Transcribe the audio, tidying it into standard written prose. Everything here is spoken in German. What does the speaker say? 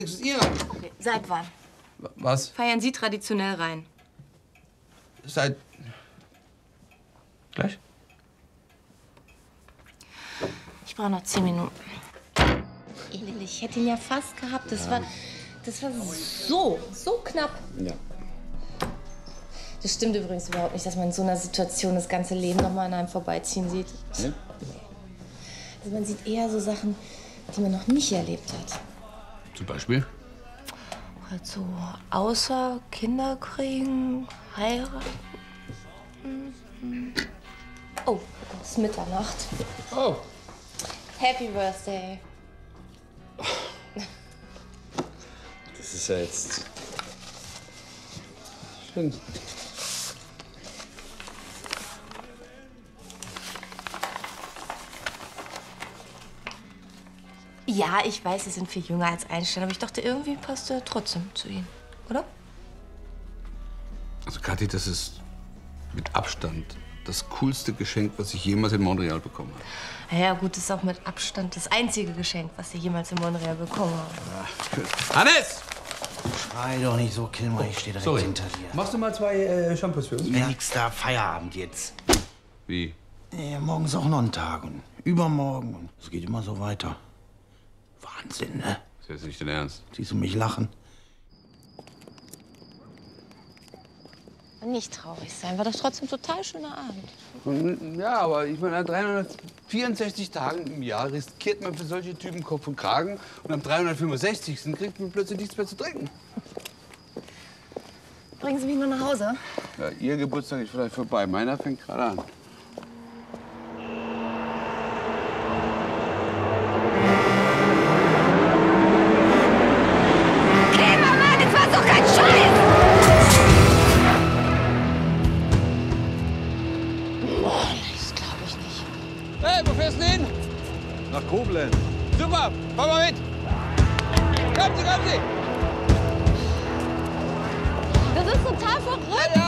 Existieren. Okay. Seit wann? Was? Feiern Sie traditionell rein? Seit... Gleich? Ich brauche noch 10 Minuten. Ich hätte ihn ja fast gehabt. Das war so knapp. Ja. Das stimmt übrigens überhaupt nicht, dass man in so einer Situation das ganze Leben noch mal an einem vorbeiziehen sieht. Ja? Also man sieht eher so Sachen, die man noch nicht erlebt hat. Zum Beispiel? Halt so außer Kinder kriegen, heiraten. Oh, es ist Mitternacht. Oh. Happy Birthday. Das ist ja jetzt... schön. Ja, ich weiß, Sie sind viel jünger als Einstein, aber ich dachte, irgendwie passt er trotzdem zu Ihnen, oder? Also Kathi, das ist mit Abstand das coolste Geschenk, was ich jemals in Montreal bekommen habe. Ja, gut, das ist auch mit Abstand das einzige Geschenk, was Sie jemals in Montreal bekommen haben. Ja, Hannes! Schrei doch nicht so, Kilmer, ich stehe direkt hinter dir. Machst du mal 2 Shampoos für uns? Ja, nix da, Feierabend jetzt. Wie? Ja, morgen ist auch noch ein Tag und übermorgen und es geht immer so weiter. Wahnsinn, ne? Das ist jetzt nicht dein Ernst. Siehst du mich lachen? Nicht traurig sein, war doch trotzdem ein total schöner Abend. Ja, aber ich meine, an 364 Tagen im Jahr riskiert man für solche Typen Kopf und Kragen und am 365. kriegt man plötzlich nichts mehr zu trinken. Bringen Sie mich nur nach Hause? Ja, Ihr Geburtstag ist vielleicht vorbei, meiner fängt gerade an. Hey, wo fährst du hin? Nach Koblenz. Super, komm mal mit. Kommen Sie, kommen Sie. Das ist total verrückt.